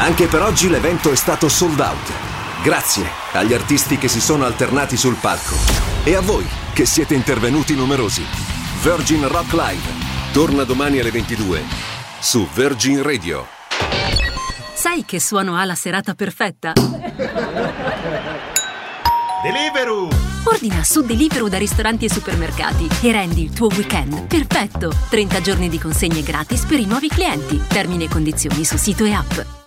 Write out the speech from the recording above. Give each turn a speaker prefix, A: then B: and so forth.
A: Anche per oggi l'evento è stato sold out. Grazie agli artisti che si sono alternati sul palco e a voi che siete intervenuti numerosi. Virgin Rock Live torna domani alle 22 su Virgin Radio.
B: Sai che suono ha la serata perfetta?
C: Deliveroo!
B: Ordina su Deliveroo da ristoranti e supermercati e rendi il tuo weekend perfetto. 30 giorni di consegne gratis per i nuovi clienti. Termini e condizioni su sito e app.